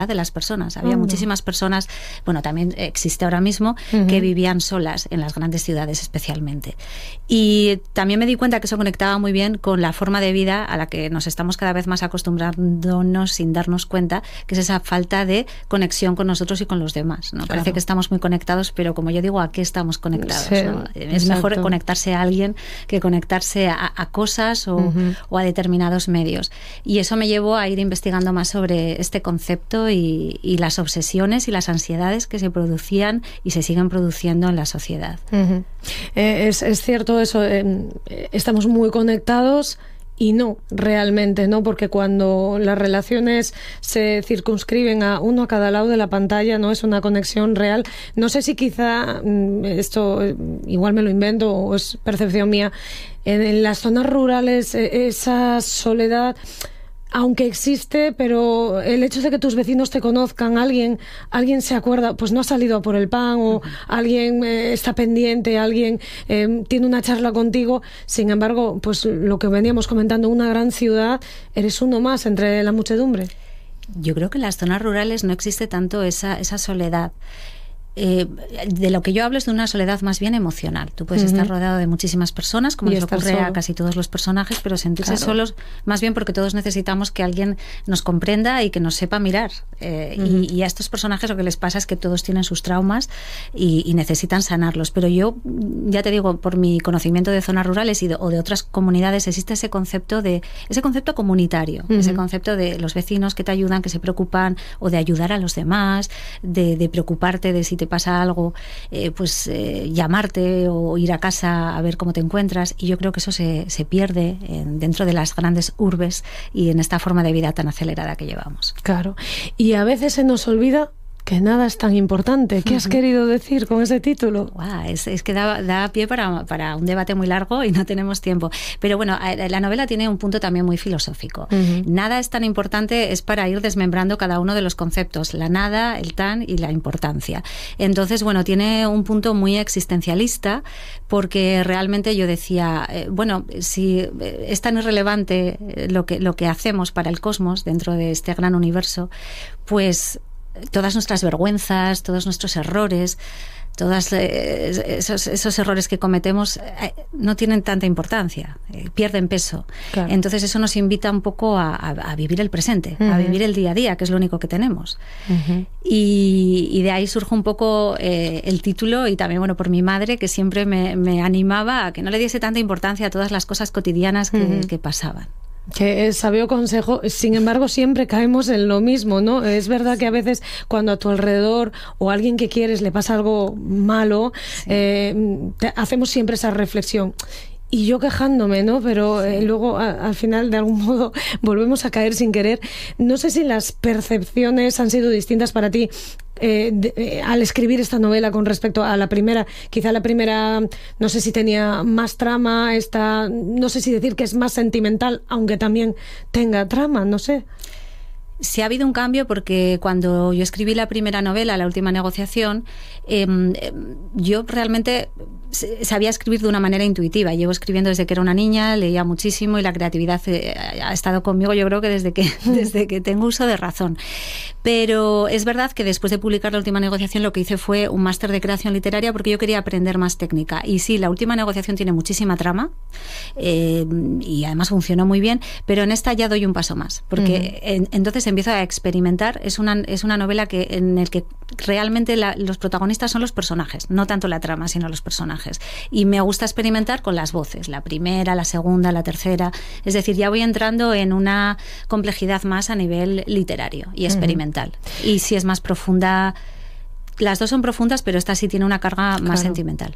de las personas. Había muchísimas personas, bueno, también existe ahora mismo, que vivían solas en las grandes ciudades especialmente. Y también me di cuenta que eso conectaba muy bien con la forma de vida a la que nos estamos cada vez más acostumbrándonos sin darnos cuenta, que es esa falta de conexión con nosotros y con los demás, ¿no? Claro. Parece que estamos muy conectados, pero como yo digo, ¿a qué estamos conectados? Sí, ¿no? Es mejor conectarse a alguien que conectarse a cosas o a determinados medios. Y eso me llevó a ir investigando más sobre este concepto y las obsesiones y las ansiedades que se producían y se siguen produciendo en la sociedad. Es cierto eso, estamos muy conectados y no, realmente, ¿no? Porque cuando las relaciones se circunscriben a uno a cada lado de la pantalla, no es una conexión real. No sé si quizá esto igual me lo invento o es percepción mía. En las zonas rurales esa soledad, aunque existe, pero el hecho de que tus vecinos te conozcan, alguien se acuerda, pues no ha salido a por el pan, o alguien está pendiente, alguien tiene una charla contigo. Sin embargo, pues lo que veníamos comentando, una gran ciudad, eres uno más entre la muchedumbre. Yo creo que en las zonas rurales no existe tanto esa soledad. De lo que yo hablo es de una soledad más bien emocional. Tú puedes estar rodeado de muchísimas personas, como les ocurre a casi todos los personajes, pero sentirse solos más bien porque todos necesitamos que alguien nos comprenda y que nos sepa mirar. Y a estos personajes lo que les pasa es que todos tienen sus traumas y necesitan sanarlos. Pero yo, ya te digo, por mi conocimiento de zonas rurales o de otras comunidades, existe ese concepto comunitario, ese concepto de los vecinos que te ayudan, que se preocupan, o de ayudar a los demás, de preocuparte de si te pasa algo, llamarte o ir a casa a ver cómo te encuentras. Y yo creo que eso se pierde dentro de las grandes urbes y en esta forma de vida tan acelerada que llevamos. Claro. Y a veces se nos olvida que nada es tan importante. ¿Qué has querido decir con ese título? Es que da pie para un debate muy largo y no tenemos tiempo. Pero bueno, la novela tiene un punto también muy filosófico. Nada es tan importante, es para ir desmembrando cada uno de los conceptos, la nada, el tan y la importancia. Entonces, bueno, tiene un punto muy existencialista, porque realmente yo decía, si es tan irrelevante lo que hacemos para el cosmos dentro de este gran universo, pues todas nuestras vergüenzas, todos nuestros errores, todos esos errores que cometemos no tienen tanta importancia, pierden peso. Claro. Entonces eso nos invita un poco a vivir el presente, a vivir el día a día, que es lo único que tenemos. Y de ahí surge un poco el título, y también por mi madre, que siempre me animaba a que no le diese tanta importancia a todas las cosas cotidianas que pasaban. Que es sabio consejo. Sin embargo, siempre caemos en lo mismo, ¿no? Es verdad que a veces cuando a tu alrededor o a alguien que quieres le pasa algo malo, hacemos siempre esa reflexión. Y yo quejándome, ¿no? Pero luego al final de algún modo volvemos a caer sin querer. No sé si las percepciones han sido distintas para ti al escribir esta novela con respecto a la primera. Quizá la primera, no sé si tenía más trama, esta, no sé si decir que es más sentimental, aunque también tenga trama, no sé. Sí ha habido un cambio, porque cuando yo escribí la primera novela, La última negociación, yo realmente sabía escribir de una manera intuitiva. Llevo escribiendo desde que era una niña, leía muchísimo y la creatividad ha estado conmigo, yo creo que desde que tengo uso de razón. Pero es verdad que después de publicar La última negociación lo que hice fue un máster de creación literaria, porque yo quería aprender más técnica. Y sí, La última negociación tiene muchísima trama y además funcionó muy bien, pero en esta ya doy un paso más, porque entonces empiezo a experimentar. Es una novela en el que realmente los protagonistas son los personajes, no tanto la trama, sino los personajes. Y me gusta experimentar con las voces, la primera, la segunda, la tercera. Es decir, ya voy entrando en una complejidad más a nivel literario y experimental. Y si es más profunda, las dos son profundas, pero esta sí tiene una carga más sentimental.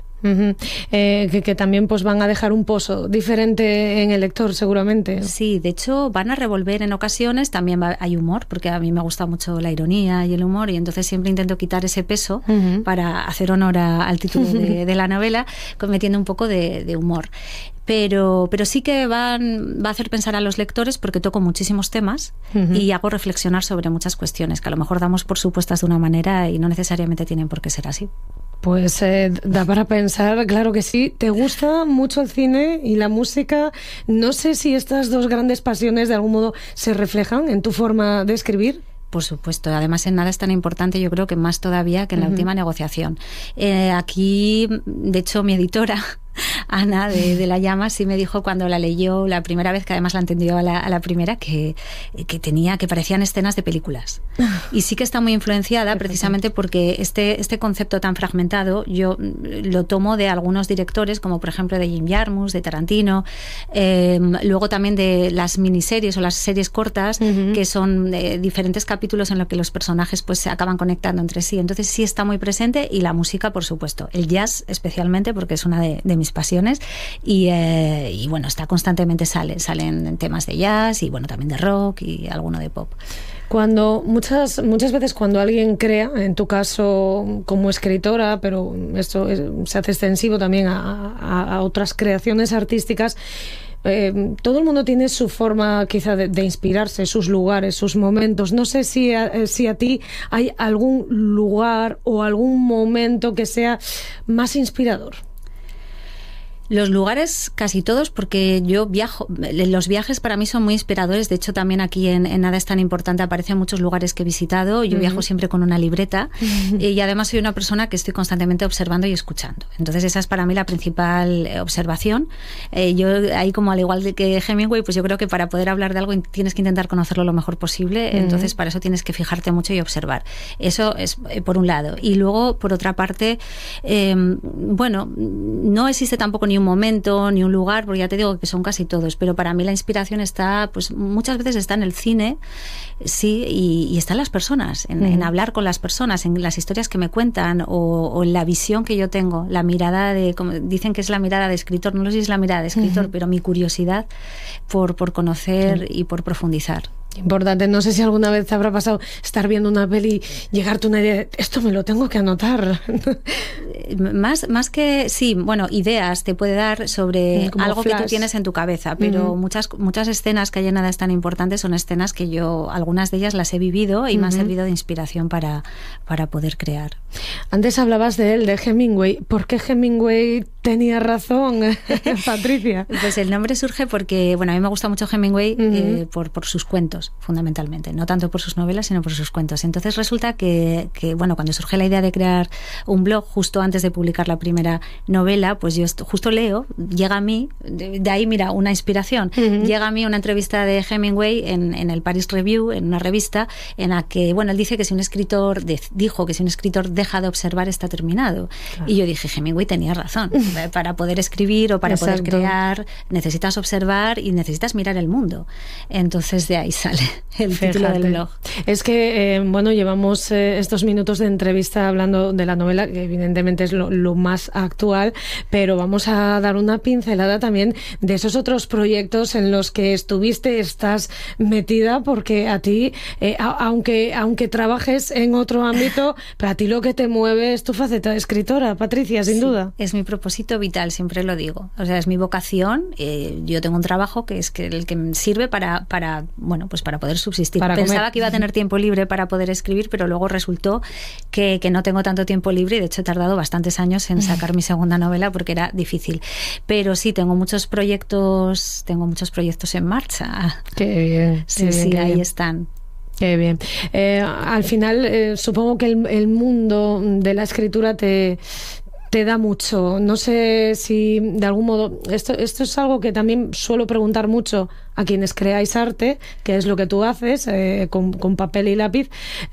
Que también pues van a dejar un pozo diferente en el lector, seguramente. Sí, de hecho van a revolver en ocasiones, también hay humor, porque a mí me gusta mucho la ironía y el humor, y entonces siempre intento quitar ese peso para hacer honor al título de la novela, metiendo un poco de humor. Pero sí que va a hacer pensar a los lectores, porque toco muchísimos temas y hago reflexionar sobre muchas cuestiones que a lo mejor damos por supuestas de una manera y no necesariamente tienen por qué ser así. Pues da para pensar, claro que sí. ¿Te gusta mucho el cine y la música? No sé si estas dos grandes pasiones de algún modo se reflejan en tu forma de escribir. Por supuesto. Además, en nada es tan importante, yo creo que más todavía que en la última negociación. Aquí, de hecho, mi editora, Ana de La Llama, sí me dijo cuando la leyó la primera vez, que además la entendió a la primera, que parecían escenas de películas. Y sí que está muy influenciada precisamente porque este concepto tan fragmentado yo lo tomo de algunos directores, como por ejemplo de Jim Jarmusch, de Tarantino, luego también de las miniseries o las series cortas, que son diferentes capítulos en los que los personajes pues se acaban conectando entre sí. Entonces sí está muy presente, y la música, por supuesto, el jazz especialmente, porque es una de mis pasiones, y bueno, constantemente salen temas de jazz y bueno, también de rock y alguno de pop. Cuando muchas veces cuando alguien crea, en tu caso como escritora, pero esto se hace extensivo también a otras creaciones artísticas, todo el mundo tiene su forma quizá de inspirarse, sus lugares, sus momentos. No sé si a ti hay algún lugar o algún momento que sea más inspirador. Los lugares casi todos, porque yo viajo. Los viajes para mí son muy inspiradores. De hecho, también aquí en Nada es tan importante aparecen muchos lugares que he visitado. Yo viajo siempre con una libreta, y además soy una persona que estoy constantemente observando y escuchando. Entonces esa es para mí la principal observación. Yo ahí, como al igual que Hemingway, pues yo creo que para poder hablar de algo tienes que intentar conocerlo lo mejor posible. Entonces para eso tienes que fijarte mucho y observar. Eso es por un lado. Y luego, por otra parte, bueno, no existe tampoco ni un momento, ni un lugar, porque ya te digo que son casi todos, pero para mí la inspiración está, pues muchas veces está en el cine, sí, y está en las personas, en hablar con las personas, en las historias que me cuentan, o en la visión que yo tengo, la mirada como dicen que es la mirada de escritor, no sé si es la mirada de escritor, pero mi curiosidad por conocer y por profundizar. Importante. No sé si alguna vez te habrá pasado estar viendo una peli y llegarte una idea, esto me lo tengo que anotar. Más que, sí, bueno, ideas te puede dar sobre algo flash que tú tienes en tu cabeza, pero muchas escenas que hay en Nada es tan importante son escenas que yo, algunas de ellas las he vivido y me han servido de inspiración para poder crear. Antes hablabas de él, de Hemingway. ¿Por qué Hemingway tenía razón, Patricia? Pues el nombre surge porque, bueno, a mí me gusta mucho Hemingway por sus cuentos, fundamentalmente, no tanto por sus novelas, sino por sus cuentos. Entonces resulta que bueno, cuando surge la idea de crear un blog justo antes de publicar la primera novela, pues yo justo leo, llega a mí, de ahí, mira, una inspiración, llega a mí una entrevista de Hemingway en el Paris Review, en una revista, en la que, bueno, él dice que si un escritor dijo que si un escritor deja de observar está terminado. Claro. Y yo dije, Hemingway tenía razón. Para poder escribir o para poder crear necesitas observar y necesitas mirar el mundo. Entonces de ahí sale el título del blog. Es que, bueno, llevamos estos minutos de entrevista hablando de la novela, que evidentemente es lo más actual, pero vamos a dar una pincelada también de esos otros proyectos en los que estás metida, porque a ti, aunque trabajes en otro ámbito, para ti lo que te mueve es tu faceta de escritora, Patricia, sin duda. Es mi propósito vital, siempre lo digo. O sea, es mi vocación. Yo tengo un trabajo que es el que me sirve para bueno, pues para poder subsistir. Pensaba que iba a tener tiempo libre para poder escribir, pero luego resultó que no tengo tanto tiempo libre, y de hecho he tardado bastantes años en sacar mi segunda novela porque era difícil. Pero sí, tengo muchos proyectos en marcha. Qué bien. Sí, ahí están. Qué bien. Al final, supongo que el mundo de la escritura te da mucho. No sé si de algún modo esto es algo que también suelo preguntar mucho a quienes creáis arte, que es lo que tú haces con papel y lápiz,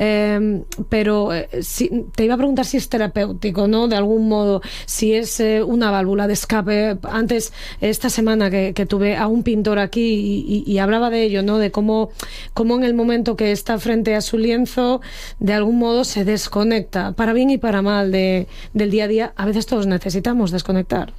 pero te iba a preguntar si es terapéutico, ¿no? De algún modo, si es una válvula de escape. Antes, esta semana que tuve a un pintor aquí y hablaba de ello, ¿no? De cómo en el momento que está frente a su lienzo, de algún modo se desconecta, para bien y para mal, del día a día. A veces todos necesitamos desconectar.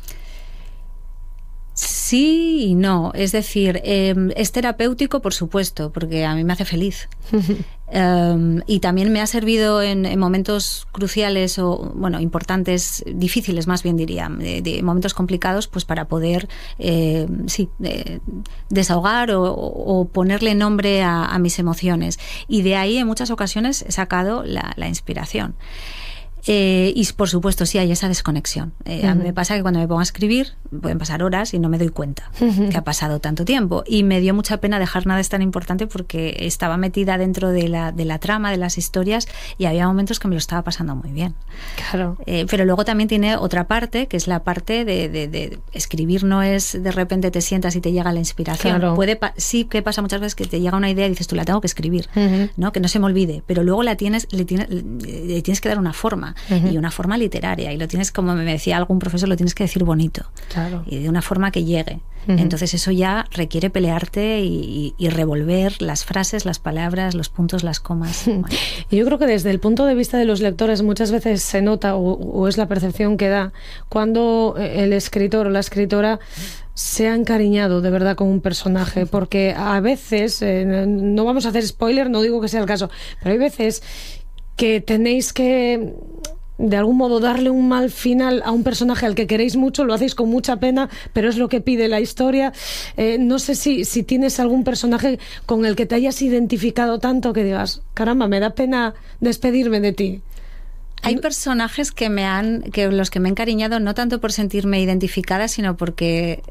Sí y no. Es decir, es terapéutico, por supuesto, porque a mí me hace feliz. Y también me ha servido en momentos cruciales o, bueno, importantes, difíciles más bien diría, de momentos complicados, pues para poder, desahogar o ponerle nombre a mis emociones. Y de ahí en muchas ocasiones he sacado la inspiración. Y por supuesto sí hay esa desconexión. A mí me pasa que cuando me pongo a escribir pueden pasar horas y no me doy cuenta que ha pasado tanto tiempo, y me dio mucha pena dejar Nada es tan importante porque estaba metida dentro de la trama, de las historias, y había momentos que me lo estaba pasando muy bien. Claro. Pero luego también tiene otra parte, que es la parte de escribir. No es de repente te sientas y te llega la inspiración. Claro. Sí que pasa muchas veces que te llega una idea y dices tú, la tengo que escribir, ¿no? Que no se me olvide, pero luego le tienes que dar una forma, y una forma literaria, y lo tienes, como me decía algún profesor, lo tienes que decir bonito, claro, y de una forma que llegue. Entonces eso ya requiere pelearte y revolver las frases, las palabras, los puntos, las comas. Bueno. Y yo creo que desde el punto de vista de los lectores muchas veces se nota, o es la percepción que da, cuando el escritor o la escritora se ha encariñado de verdad con un personaje, porque a veces, no vamos a hacer spoiler, no digo que sea el caso, pero hay veces que tenéis que de algún modo darle un mal final a un personaje al que queréis mucho, lo hacéis con mucha pena, pero es lo que pide la historia. No sé si tienes algún personaje con el que te hayas identificado tanto que digas, caramba, me da pena despedirme de ti. Hay personajes que los que me he encariñado, no tanto por sentirme identificada, sino porque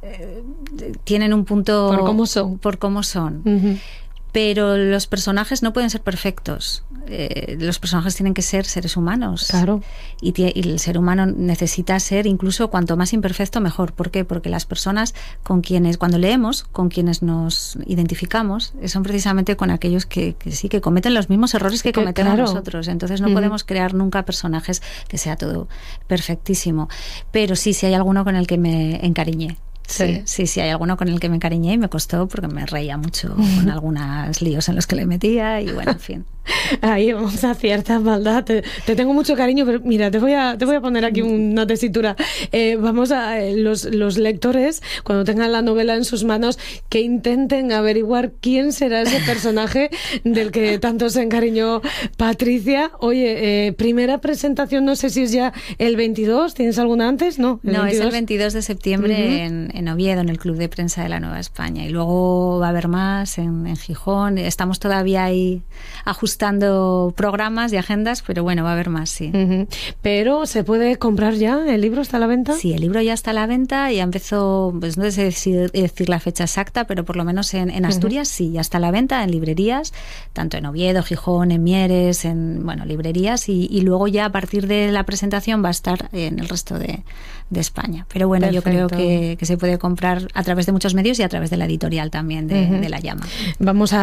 tienen un punto... Por cómo son. Por cómo son. Pero los personajes no pueden ser perfectos. Los personajes tienen que ser seres humanos. Claro. Y el ser humano necesita ser, incluso cuanto más imperfecto, mejor. ¿Por qué? Porque las personas cuando leemos, con quienes nos identificamos, son precisamente con aquellos que sí, que cometen los mismos errores que cometemos nosotros. Entonces no podemos crear nunca personajes que sea todo perfectísimo. Pero sí hay alguno con el que me encariñé. Sí, hay alguno con el que me encariñé y me costó porque me reía mucho con algunos líos en los que le metía y bueno, en fin. Ahí vamos a cierta maldad. Te tengo mucho cariño, pero mira, te voy a poner aquí una tesitura. Vamos a los lectores, cuando tengan la novela en sus manos, que intenten averiguar quién será ese personaje del que tanto se encariñó Patricia. Oye, primera presentación, no sé si es ya el 22, ¿tienes alguna antes? No, es el 22 de septiembre en Oviedo, en el Club de Prensa de la Nueva España, y luego va a haber más en Gijón. Estamos todavía ahí ajustando programas y agendas, pero bueno, va a haber más, sí. Pero ¿se puede comprar ya? ¿El libro está a la venta? Sí, el libro ya está a la venta, ya empezó, pues no sé decir la fecha exacta, pero por lo menos en Asturias sí, ya está a la venta en librerías, tanto en Oviedo, Gijón, en Mieres, librerías, y luego ya a partir de la presentación va a estar en el resto de España. Pero bueno, perfecto. Yo creo que se puede comprar a través de muchos medios y a través de la editorial también de La Llama. Vamos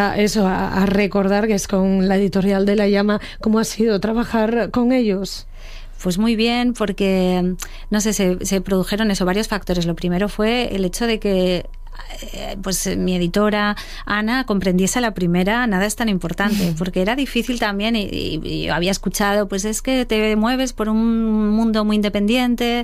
a recordar que es con la editorial de La Llama. ¿Cómo ha sido trabajar con ellos? Pues muy bien, porque no sé, se produjeron varios factores. Lo primero fue el hecho de que pues mi editora Ana comprendiese la primera Nada es tan importante, porque era difícil también, y yo había escuchado, pues es que te mueves por un mundo muy independiente,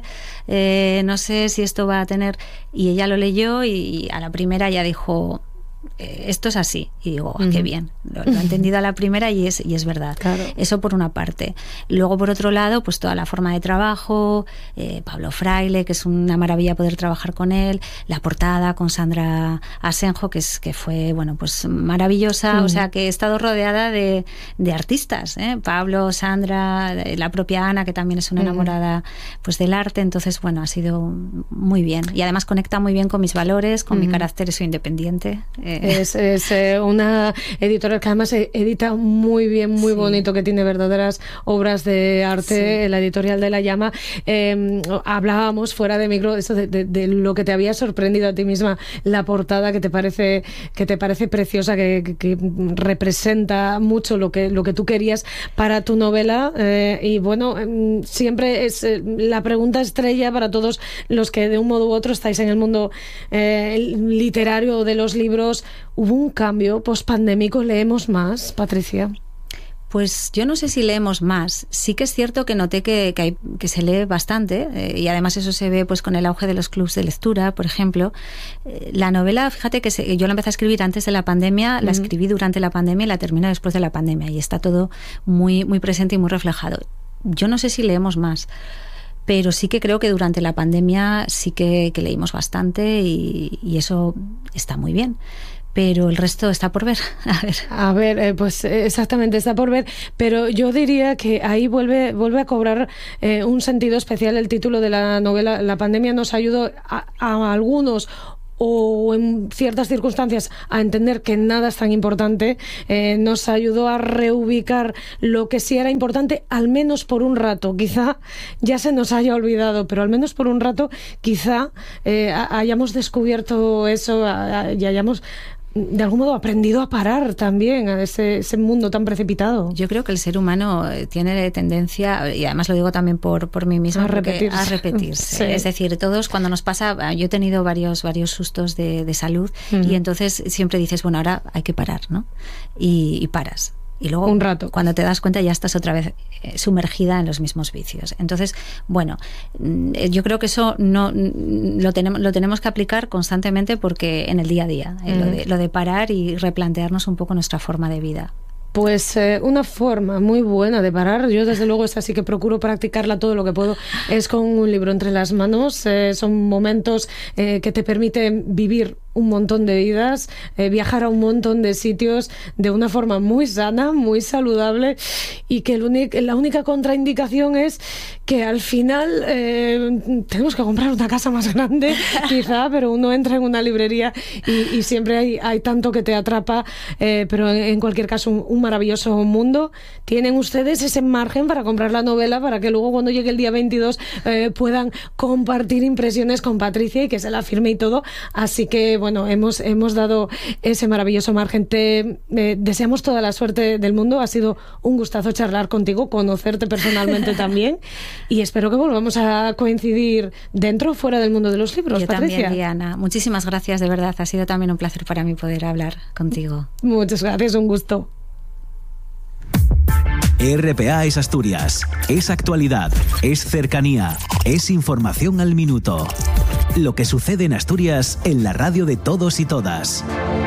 no sé si esto va a tener, y ella lo leyó y a la primera ya dijo, esto es así, y digo, qué bien, lo he entendido a la primera y es verdad. Claro. Eso por una parte. Luego por otro lado, pues toda la forma de trabajo, Pablo Fraile, que es una maravilla poder trabajar con él, la portada con Sandra Asenjo, que fue, bueno, pues maravillosa. O sea, que he estado rodeada de artistas, Pablo, Sandra, la propia Ana, que también es una enamorada pues del arte. Entonces, bueno, ha sido muy bien, y además conecta muy bien con mis valores, con mi carácter, soy independiente. Es una editorial que además edita muy bien, muy bonito, que tiene verdaderas obras de arte, la editorial de La Llama. Hablábamos fuera de micro eso de lo que te había sorprendido a ti misma, la portada que te parece preciosa, que representa mucho lo que tú querías para tu novela. Y bueno, siempre es la pregunta estrella para todos los que de un modo u otro estáis en el mundo literario de los libros. ¿Hubo un cambio pospandémico? ¿Leemos más, Patricia? Pues yo no sé si leemos más. Sí que es cierto que noté que se lee bastante, y además eso se ve pues con el auge de los clubs de lectura, por ejemplo. La novela, fíjate que yo la empecé a escribir antes de la pandemia, la escribí durante la pandemia y la terminé después de la pandemia, y está todo muy, muy presente y muy reflejado. Yo no sé si leemos más, pero sí que creo que durante la pandemia sí que leímos bastante, y eso está muy bien. pero el resto está por ver. A ver, pues exactamente, está por ver, pero yo diría que ahí vuelve a cobrar un sentido especial el título de la novela. La pandemia nos ayudó a algunos, o en ciertas circunstancias, a entender que nada es tan importante, nos ayudó a reubicar lo que sí era importante, al menos por un rato. Quizá ya se nos haya olvidado, pero al menos por un rato quizá hayamos descubierto eso y hayamos de algún modo aprendido a parar también a ese mundo tan precipitado. Yo creo que el ser humano tiene tendencia, y además lo digo también por mí misma, a repetirse. Sí. Es decir, todos cuando nos pasa, yo he tenido varios sustos de salud, y entonces siempre dices, bueno, ahora hay que parar, ¿no? Y paras. Y luego, un rato, cuando te das cuenta, ya estás otra vez sumergida en los mismos vicios. Entonces, bueno, yo creo que eso no lo tenemos que aplicar constantemente, porque en el día a día, lo de parar y replantearnos un poco nuestra forma de vida. Pues una forma muy buena de parar, yo desde luego es así que procuro practicarla todo lo que puedo, es con un libro entre las manos. Son momentos que te permiten vivir un montón de vidas, viajar a un montón de sitios de una forma muy sana, muy saludable, y que la única contraindicación es que al final tenemos que comprar una casa más grande, quizá, pero uno entra en una librería y siempre hay tanto que te atrapa, pero en cualquier caso un maravilloso mundo. Tienen ustedes ese margen para comprar la novela, para que luego cuando llegue el día 22 puedan compartir impresiones con Patricia y que se la firme y todo. Así que bueno, hemos dado ese maravilloso margen. Te deseamos toda la suerte del mundo. Ha sido un gustazo charlar contigo, conocerte personalmente también, y espero que volvamos a coincidir dentro o fuera del mundo de los libros. Yo Patricia. También, Diana. Muchísimas gracias, de verdad. Ha sido también un placer para mí poder hablar contigo. Muchas gracias, un gusto. RPA es Asturias, es actualidad, es cercanía, es información al minuto. Lo que sucede en Asturias en la radio de todos y todas.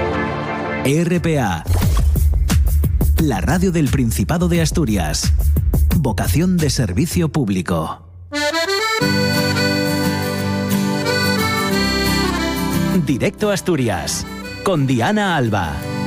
RPA, la radio del Principado de Asturias. Vocación de servicio público. Directo a Asturias, con Diana Alba.